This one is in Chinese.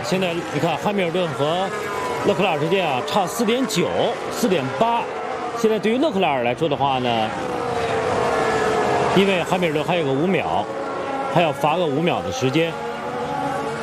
现在你看汉密尔顿和勒克莱尔之间啊差4.9、4.8。现在对于勒克莱尔来说的话呢，因为汉密尔顿还有个5秒，还要罚个5秒的时间。